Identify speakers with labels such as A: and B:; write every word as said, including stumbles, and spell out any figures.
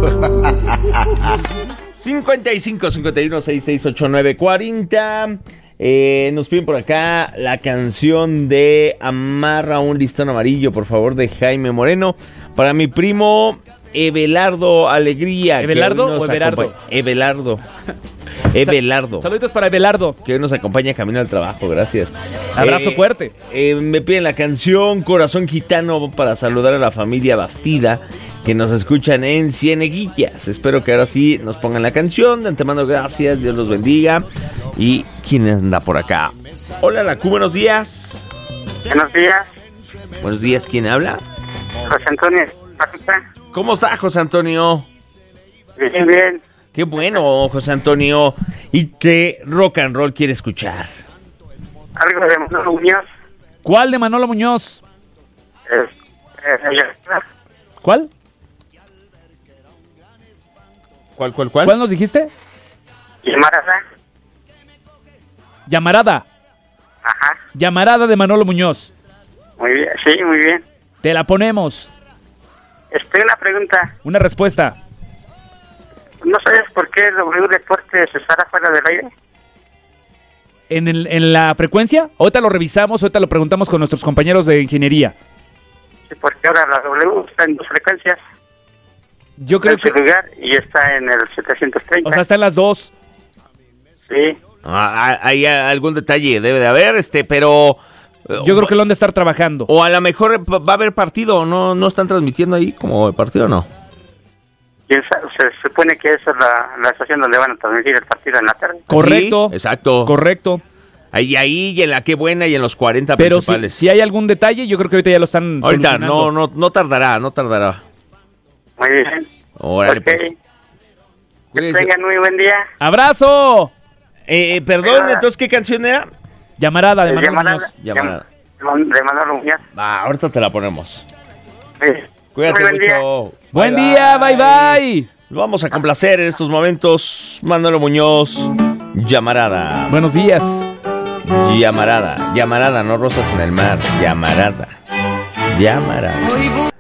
A: cincuenta y cinco, cincuenta y uno, sesenta y seis, ochenta y nueve, cuarenta. Eh, nos piden por acá la canción de Amarra un listón amarillo, por favor, de Jaime Moreno. Para mi primo Evelardo Alegría.
B: ¿Evelardo o Everardo?
A: Acompa- Evelardo. Evelardo.
B: Saluditos para Evelardo.
A: Que hoy nos acompaña camino al trabajo, gracias.
B: Abrazo
A: Eh,
B: fuerte.
A: eh, me piden la canción Corazón Gitano para saludar a la familia Bastida que nos escuchan en Cieneguillas. Espero que ahora sí nos pongan la canción. De antemano, gracias, Dios los bendiga. ¿Y quién anda por acá? Hola, la Q, buenos días.
C: Buenos días,
A: Buenos días, ¿quién habla?
C: José Antonio.
A: ¿Cómo está, José Antonio?
C: Bien, bien.
A: Qué bueno, José Antonio. ¿Y qué rock and roll quiere escuchar?
C: Algo de Manolo Muñoz.
B: ¿Cuál de Manolo Muñoz?
C: Es, es, es,
B: ¿Cuál?
A: ¿Cuál, cuál, cuál?
B: ¿Cuál nos dijiste?
C: Llamarada.
B: Llamarada.
C: Ajá.
B: Llamarada de Manolo Muñoz.
C: Muy bien, sí, muy bien.
B: Te la ponemos.
C: Este, una pregunta.
B: Una respuesta.
C: ¿No sabes por qué el W Deportes estará fuera del aire?
B: ¿En, el, ¿En la frecuencia? Ahorita lo revisamos, ahorita lo preguntamos con nuestros compañeros de ingeniería.
C: Sí, porque ahora la W está en dos frecuencias.
B: Yo creo
C: Está en
B: que...
C: su lugar y está en el setecientos treinta.
B: O sea, está en las dos.
C: Sí.
A: Ah, hay algún detalle, debe de haber, este, pero...
B: Yo creo que lo han de estar trabajando.
A: O a lo mejor va a haber partido, ¿no? ¿No están transmitiendo ahí como el partido o no?
C: ¿Quién sabe? Se supone que esa es la, la estación donde van a transmitir el partido en la tarde.
B: Correcto.
A: Sí, exacto.
B: Correcto.
A: Ahí, ahí y en la Qué Buena y en los cuarenta
B: Pero si,
A: principales.
B: si hay algún detalle, yo creo que ahorita ya lo están
A: Ahorita,
B: solucionando.
A: no, no, no tardará, no tardará.
C: Muy bien.
A: Órale,
C: Ok.
A: pues.
C: Que
A: Cuídense.
C: tengan muy buen día.
B: ¡Abrazo!
A: Eh, eh, perdón, entonces, ¿qué canción era?
B: Llamarada de
C: Eh,
B: Manolo
C: Llamarada.
B: Muñoz.
A: Llamarada.
C: Llam- De Manolo Muñoz.
A: Va, ahorita te la ponemos.
C: Sí.
A: Cuídate
C: Muy buen día.
A: mucho.
B: Buen
A: Bye,
B: día, bye bye.
A: Lo vamos a complacer en estos momentos. Manolo Muñoz, Llamarada.
B: Buenos días.
A: Llamarada. Llamarada, no rosas en el mar. Llamarada. Llamarada.